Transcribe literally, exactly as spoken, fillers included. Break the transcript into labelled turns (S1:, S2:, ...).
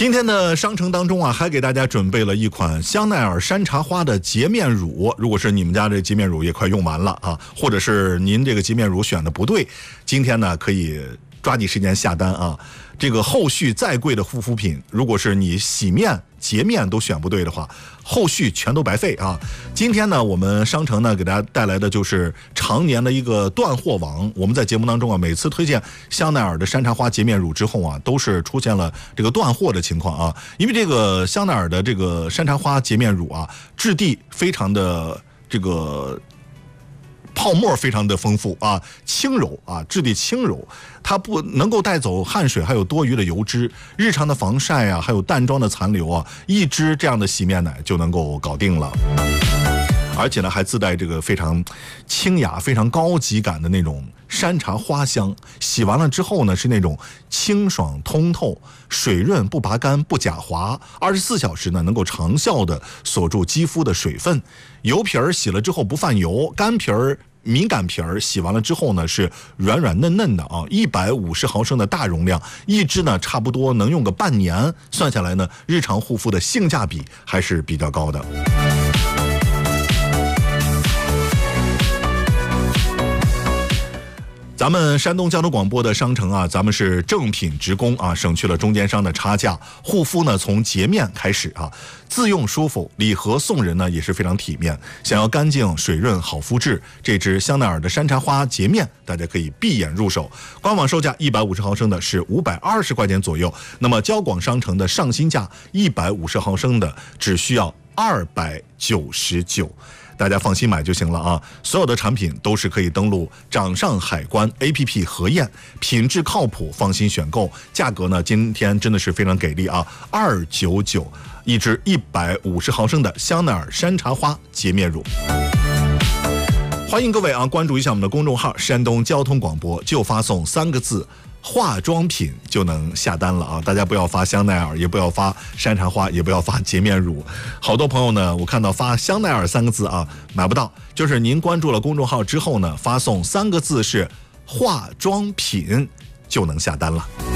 S1: 今天的商城当中啊，还给大家准备了一款香奈儿山茶花的洁面乳。如果是你们家这洁面乳也快用完了啊，或者是您这个洁面乳选的不对，今天呢可以抓紧时间下单啊。这个后续再贵的护肤品，如果是你洗面洁面都选不对的话，后续全都白费啊。今天呢我们商城呢给大家带来的就是常年的一个断货王。我们在节目当中啊，每次推荐香奈儿的山茶花洁面乳之后啊，都是出现了这个断货的情况啊。因为这个香奈儿的这个山茶花洁面乳啊，质地非常的这个泡沫非常的丰富啊，轻柔啊，质地轻柔，它不能够带走汗水还有多余的油脂，日常的防晒啊，还有淡妆的残留啊，一支这样的洗面奶就能够搞定了。而且呢还自带这个非常清雅非常高级感的那种山茶花香，洗完了之后呢是那种清爽通透，水润不拔干不假滑，二十四小时呢能够长效的锁住肌肤的水分，油皮儿洗了之后不泛油，干皮儿敏感皮儿洗完了之后呢是软软嫩嫩的啊，一百五十毫升的大容量，一支呢差不多能用个半年，算下来呢日常护肤的性价比还是比较高的。咱们山东交通广播的商城啊，咱们是正品直供啊，省去了中间商的差价。护肤呢从洁面开始啊，自用舒服，礼盒送人呢也是非常体面。想要干净水润好肤质，这支香奈儿的山茶花洁面大家可以闭眼入手。官网售价一百五十毫升的是五百二十块钱左右，那么交广商城的上新价一百五十毫升的只需要二百九十九。大家放心买就行了啊！所有的产品都是可以登录掌上海关 A P P 核验，品质靠谱，放心选购。价格呢，今天真的是非常给力啊，二百九十九一支一百五十毫升的香奈儿山茶花洁面乳。欢迎各位啊，关注一下我们的公众号山东交通广播，就发送三个字化妆品就能下单了啊！大家不要发香奈儿，也不要发山茶花，也不要发洁面乳。好多朋友呢，我看到发香奈儿三个字啊，买不到。就是您关注了公众号之后呢，发送三个字是化妆品就能下单了。